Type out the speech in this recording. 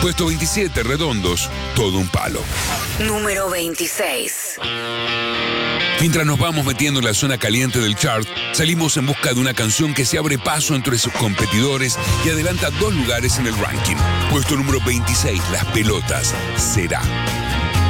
Puesto 27, Redondos, Todo un palo. Número 26. Mientras nos vamos metiendo en la zona caliente del chart, salimos en busca de una canción que se abre paso entre sus competidores y adelanta 2 lugares en el ranking. Puesto número 26, Las Pelotas, Será.